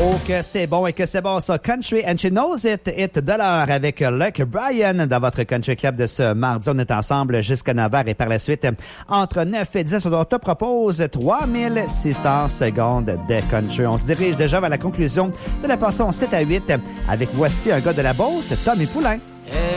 Oh, que c'est bon et que c'est bon ça. Country and She Knows It, hit de l'heure avec Luke Bryan dans votre Country Club de ce mardi. On est ensemble jusqu'à 9h et par la suite, entre 9 et 10, on te propose 3600 secondes de country. On se dirige déjà vers la conclusion de la portion 7 à 8 avec voici un gars de la Beauce, Tommy Poulain.